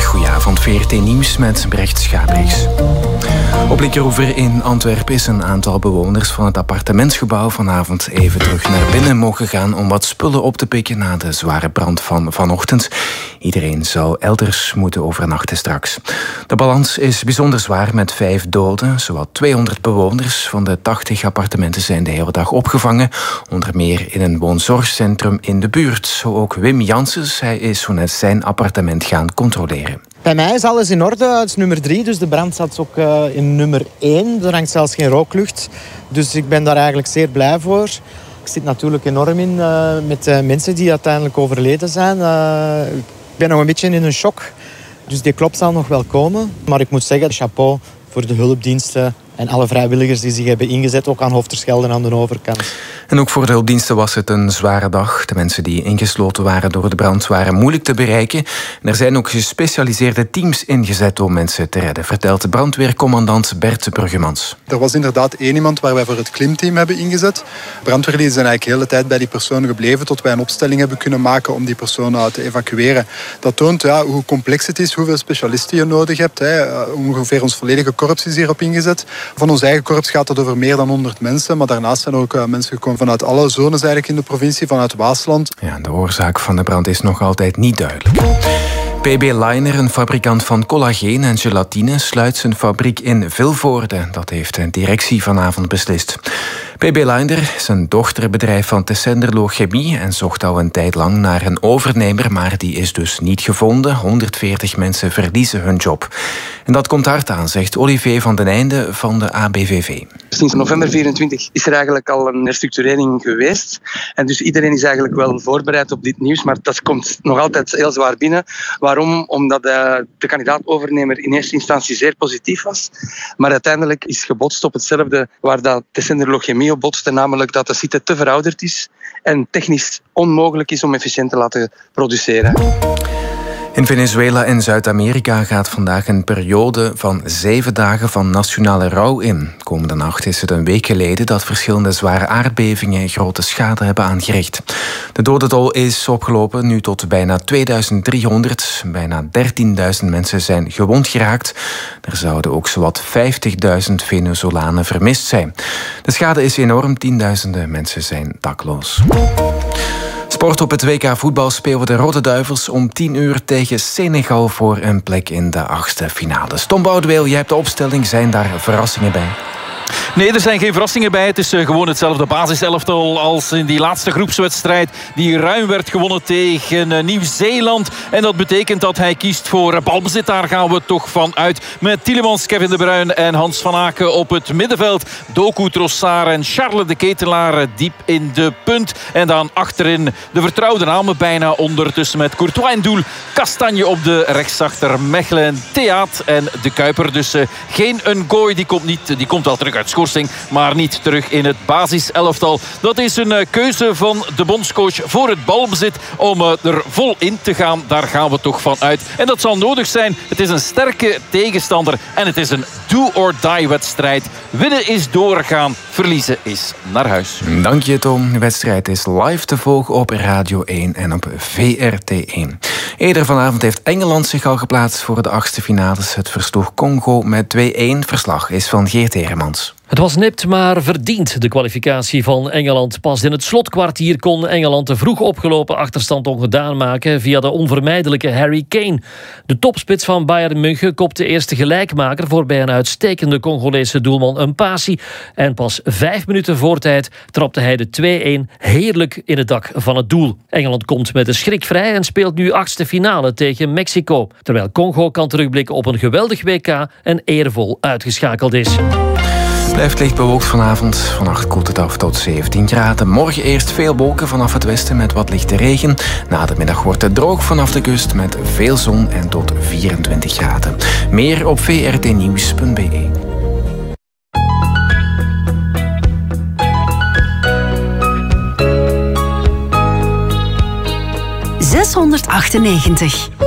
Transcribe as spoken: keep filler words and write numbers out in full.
Goedenavond, V R T Nieuws met Brecht Schabriks. Op Linkeroever in Antwerpen is een aantal bewoners van het appartementsgebouw vanavond even terug naar binnen mogen gaan om wat spullen op te pikken na de zware brand van vanochtend. Iedereen zou elders moeten overnachten straks. De balans is bijzonder zwaar met vijf doden. Zowat tweehonderd bewoners van de tachtig appartementen zijn de hele dag opgevangen. Onder meer in een woonzorgcentrum in de buurt. Zo ook Wim Janssens. Hij is zo net zijn appartement gaan controleren. Bij mij is alles in orde. Het is nummer drie, dus de brand zat ook uh, in nummer één. Er hangt zelfs geen rooklucht. Dus ik ben daar eigenlijk zeer blij voor. Ik zit natuurlijk enorm in uh, met uh, mensen die uiteindelijk overleden zijn. Uh, ik ben nog een beetje in een shock. Dus die klop zal nog wel komen. Maar ik moet zeggen, chapeau voor de hulpdiensten en alle vrijwilligers die zich hebben ingezet, ook aan Hoofdterschelde en aan de overkant. En ook voor de hulpdiensten was het een zware dag. De mensen die ingesloten waren door de brand waren moeilijk te bereiken. En er zijn ook gespecialiseerde teams ingezet om mensen te redden, vertelt de brandweercommandant Bert Bruggemans. Er was inderdaad één iemand waar wij voor het klimteam hebben ingezet. Brandweerlieden zijn eigenlijk de hele tijd bij die persoon gebleven tot wij een opstelling hebben kunnen maken om die persoon te evacueren. Dat toont ja, hoe complex het is, hoeveel specialisten je nodig hebt. Hè. Ongeveer ons volledige korps is hierop ingezet. Van ons eigen korps gaat het over meer dan honderd mensen, maar daarnaast zijn er ook uh, mensen gekomen vanuit alle zones eigenlijk in de provincie, vanuit Waasland. Ja, de oorzaak van de brand is nog altijd niet duidelijk. P B Leiner, een fabrikant van collageen en gelatine, sluit zijn fabriek in Vilvoorde. Dat heeft de directie vanavond beslist. P B Leiner is een dochterbedrijf van Tessenderlo Chemie en zocht al een tijd lang naar een overnemer, maar die is dus niet gevonden. honderdveertig mensen verliezen hun job. En dat komt hard aan, zegt Olivier van den Einde van de A B V V. Sinds november vierentwintig is er eigenlijk al een herstructurering geweest. En dus iedereen is eigenlijk wel voorbereid op dit nieuws, maar dat komt nog altijd heel zwaar binnen. Waarom? Omdat de, de kandidaat-overnemer in eerste instantie zeer positief was, maar uiteindelijk is gebotst op hetzelfde waar dat Tessenderlo Chemie op botste, namelijk dat de site te verouderd is en technisch onmogelijk is om efficiënt te laten produceren. In Venezuela en Zuid-Amerika gaat vandaag een periode van zeven dagen van nationale rouw in. Komende nacht is het een week geleden dat verschillende zware aardbevingen grote schade hebben aangericht. De dodentol is opgelopen nu tot bijna tweeduizend driehonderd. Bijna dertienduizend mensen zijn gewond geraakt. Er zouden ook zowat vijftigduizend Venezolanen vermist zijn. De schade is enorm, tienduizenden mensen zijn dakloos. Sport op het W K voetbal spelen de Rode Duivels om tien uur tegen Senegal voor een plek in de achtste finale. Tom Boudeweel, jij hebt de opstelling. Zijn daar verrassingen bij? Nee, er zijn geen verrassingen bij. Het is uh, gewoon hetzelfde basiselftal als in die laatste groepswedstrijd die ruim werd gewonnen tegen uh, Nieuw-Zeeland. En dat betekent dat hij kiest voor uh, balbezit. Daar gaan we toch van uit. Met Tielemans, Kevin De Bruyne en Hans van Aken op het middenveld. Doku, Trossard en Charles de Ketelaar uh, diep in de punt. En dan achterin de vertrouwde namen bijna ondertussen met Courtois in doel. Kastanje op de rechtsachter, Mechelen, Theaat en De Kuiper. Dus uh, geen Ngoy, die komt, niet, die komt wel terug uit schorsing, maar niet terug in het basiselftal. Dat is een uh, keuze van de bondscoach voor het balbezit om uh, er vol in te gaan. Daar gaan we toch van uit. En dat zal nodig zijn. Het is een sterke tegenstander en het is een do-or-die wedstrijd. Winnen is doorgaan, verliezen is naar huis. Dank je, Tom. De wedstrijd is live te volgen op Radio één en op V R T één. Eerder vanavond heeft Engeland zich al geplaatst voor de achtste finales. Het versloeg Congo met twee-één. Verslag is van Geert Heremans. Het was nipt, maar verdiend, de kwalificatie van Engeland. Pas in het slotkwartier kon Engeland de vroeg opgelopen achterstand ongedaan maken via de onvermijdelijke Harry Kane. De topspits van Bayern München kopte de eerste gelijkmaker voorbij een uitstekende Congolese doelman Mpassi. En pas vijf minuten voor tijd trapte hij de twee-één heerlijk in het dak van het doel. Engeland komt met de schrik vrij en speelt nu achtste finale tegen Mexico. Terwijl Congo kan terugblikken op een geweldig W K en eervol uitgeschakeld is. Blijft licht bewolkt vanavond. Vannacht koelt het af tot zeventien graden. Morgen eerst veel wolken vanaf het westen met wat lichte regen. Na de middag wordt het droog vanaf de kust met veel zon en tot vierentwintig graden. Meer op v r t nieuws punt b e. zeshonderdachtennegentig.